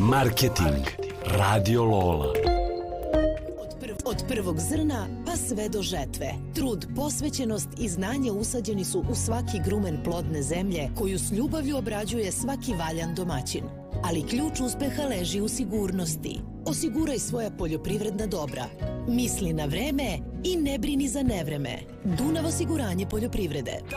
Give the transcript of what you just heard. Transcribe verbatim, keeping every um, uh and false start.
Marketing. Radio Lola. Od prvog zrna pa sve do žetve. Trud, posvećenost i znanje usađeni su u svaki grumen plodne zemlje koju s ljubavlju obrađuje svaki valjan domaćin. Ali ključ uspeha leži u sigurnosti. Osiguraj svoja poljoprivredna dobra. Misli na vreme i ne brini za nevreme. Dunav osiguranje poljoprivrede.